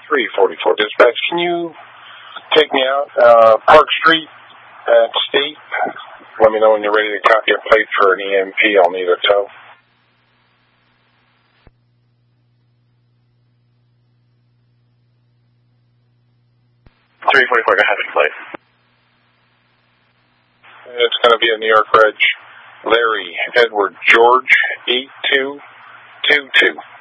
344 dispatch. Can you take me out Park Street at State? Let me know when you're ready to copy a plate for an EMP. I'll need a tow. .344, go ahead, plate. It's going to be a New York Reg. Larry Edward George 8222.